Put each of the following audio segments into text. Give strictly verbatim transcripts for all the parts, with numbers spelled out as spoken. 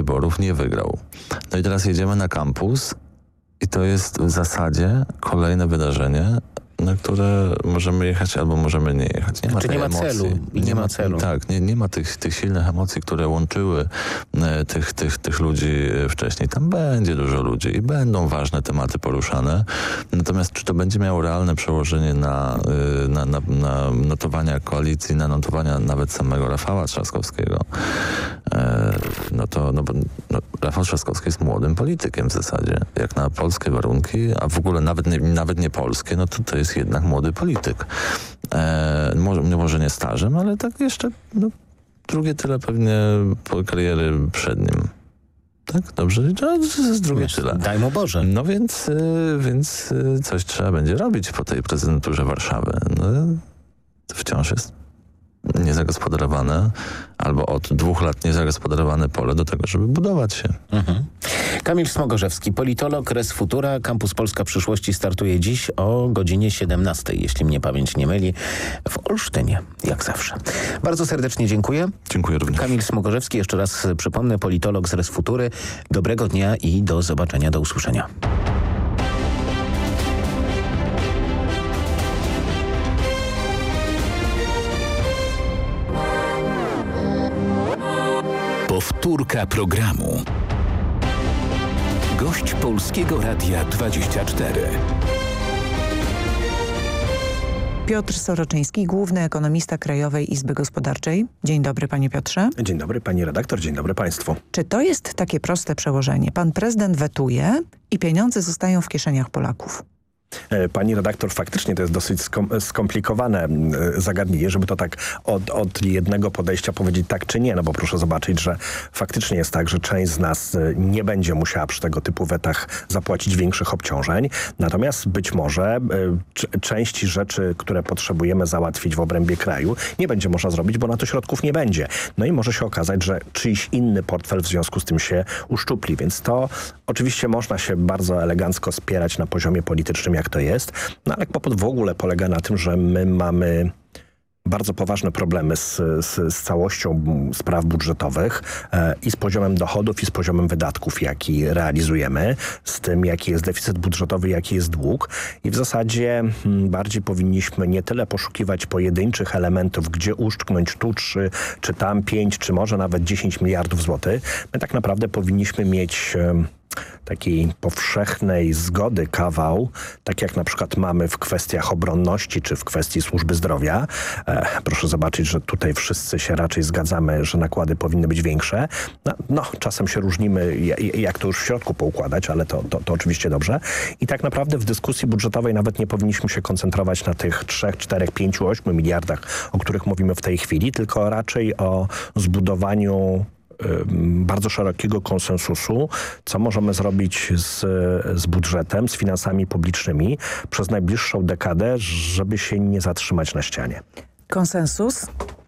wyborów nie wygrał. No i teraz jedziemy na kampus i to jest w zasadzie kolejne wydarzenie, na które możemy jechać albo możemy nie jechać. Nie ma Czy tej nie ma emocji. celu? I nie ma celu. Tak, nie, nie ma tych, tych silnych emocji, które łączyły e, tych, tych, tych ludzi wcześniej. Tam będzie dużo ludzi i będą ważne tematy poruszane. Natomiast czy to będzie miało realne przełożenie na, y, na, na, na notowania koalicji, na notowania nawet samego Rafała Trzaskowskiego? E, no to no, bo, no, Rafał Trzaskowski jest młodym politykiem w zasadzie. Jak na polskie warunki, a w ogóle nawet nie, nawet nie polskie, no to to jest jednak młody polityk. E, może, może nie stażem, ale tak jeszcze no, drugie tyle pewnie po kariery przed nim. Tak? Dobrze? No, z drugie Wiesz, tyle. Daj mu Boże. No więc, y, więc y, coś trzeba będzie robić po tej prezydenturze Warszawy. No, to wciąż jest niezagospodarowane albo od dwóch lat niezagospodarowane pole do tego, żeby budować się. Mhm. Kamil Smogorzewski, politolog, Res Futura, Kampus Polska Przyszłości startuje dziś o godzinie siedemnastej, jeśli mnie pamięć nie myli, w Olsztynie, jak zawsze. Bardzo serdecznie dziękuję. Dziękuję również. Kamil Smogorzewski, jeszcze raz przypomnę, politolog z Res Futury. Dobrego dnia i do zobaczenia, do usłyszenia. Powtórka programu. Gość Polskiego Radia dwadzieścia cztery. Piotr Soroczyński, główny ekonomista Krajowej Izby Gospodarczej. Dzień dobry, panie Piotrze. Dzień dobry, pani redaktor, dzień dobry państwu. Czy to jest takie proste przełożenie? Pan prezydent wetuje i pieniądze zostają w kieszeniach Polaków. Pani redaktor, faktycznie to jest dosyć skom skomplikowane zagadnienie, żeby to tak od, od jednego podejścia powiedzieć tak czy nie, no bo proszę zobaczyć, że faktycznie jest tak, że część z nas nie będzie musiała przy tego typu wetach zapłacić większych obciążeń, natomiast być może części rzeczy, które potrzebujemy załatwić w obrębie kraju, nie będzie można zrobić, bo na to środków nie będzie. No i może się okazać, że czyjś inny portfel w związku z tym się uszczupli, więc to oczywiście można się bardzo elegancko spierać na poziomie politycznym, jak to jest, no ale kłopot w ogóle polega na tym, że my mamy bardzo poważne problemy z, z, z całością spraw budżetowych e, i z poziomem dochodów i z poziomem wydatków, jaki realizujemy, z tym, jaki jest deficyt budżetowy, jaki jest dług i w zasadzie m, bardziej powinniśmy nie tyle poszukiwać pojedynczych elementów, gdzie uszczknąć tu trzy, czy tam pięć, czy może nawet dziesięć miliardów złotych. My tak naprawdę powinniśmy mieć e, takiej powszechnej zgody kawał, tak jak na przykład mamy w kwestiach obronności czy w kwestii służby zdrowia. E, proszę zobaczyć, że tutaj wszyscy się raczej zgadzamy, że nakłady powinny być większe. No, no czasem się różnimy, jak to już w środku poukładać, ale to, to, to oczywiście dobrze. I tak naprawdę w dyskusji budżetowej nawet nie powinniśmy się koncentrować na tych trzech, czterech, pięciu, ośmiu miliardach, o których mówimy w tej chwili, tylko raczej o zbudowaniu bardzo szerokiego konsensusu, co możemy zrobić z, z budżetem, z finansami publicznymi przez najbliższą dekadę, żeby się nie zatrzymać na ścianie. Konsensus?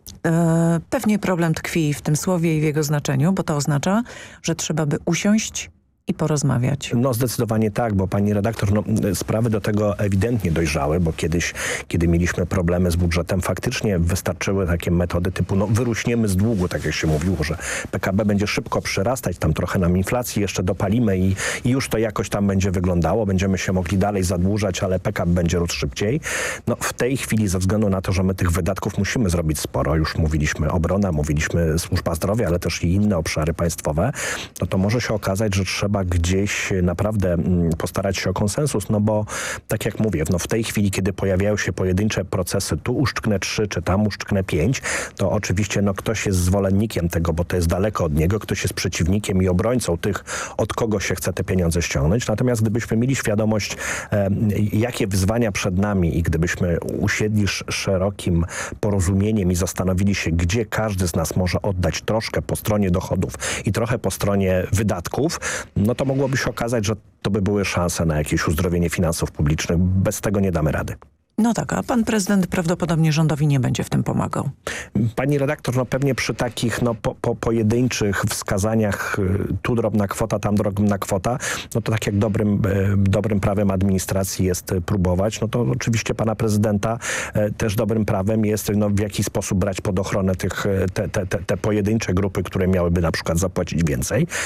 E, pewnie problem tkwi w tym słowie i w jego znaczeniu, bo to oznacza, że trzeba by usiąść i porozmawiać. No zdecydowanie tak, bo pani redaktor, no, sprawy do tego ewidentnie dojrzały, bo kiedyś, kiedy mieliśmy problemy z budżetem, faktycznie wystarczyły takie metody typu, no wyruśniemy z długu, tak jak się mówiło, że P K B będzie szybko przyrastać, tam trochę nam inflacji jeszcze dopalimy i, i już to jakoś tam będzie wyglądało, będziemy się mogli dalej zadłużać, ale P K B będzie rósł szybciej. No w tej chwili ze względu na to, że my tych wydatków musimy zrobić sporo, już mówiliśmy obrona, mówiliśmy służba zdrowia, ale też i inne obszary państwowe, no to może się okazać, że trzeba gdzieś naprawdę postarać się o konsensus, no bo tak jak mówię, no w tej chwili, kiedy pojawiają się pojedyncze procesy, tu uszczknę trzy, czy tam uszczknę pięć, to oczywiście no ktoś jest zwolennikiem tego, bo to jest daleko od niego, ktoś jest przeciwnikiem i obrońcą tych, od kogo się chce te pieniądze ściągnąć. Natomiast gdybyśmy mieli świadomość, e, jakie wyzwania przed nami i gdybyśmy usiedli szerokim porozumieniem i zastanowili się, gdzie każdy z nas może oddać troszkę po stronie dochodów i trochę po stronie wydatków, no to mogłoby się okazać, że to by były szanse na jakieś uzdrowienie finansów publicznych. Bez tego nie damy rady. No tak, a pan prezydent prawdopodobnie rządowi nie będzie w tym pomagał. Pani redaktor, no pewnie przy takich no, po, po, pojedynczych wskazaniach, tu drobna kwota, tam drobna kwota, no to tak jak dobrym, dobrym prawem administracji jest próbować, no to oczywiście pana prezydenta też dobrym prawem jest no, w jaki sposób brać pod ochronę tych, te, te, te, te pojedyncze grupy, które miałyby na przykład zapłacić więcej.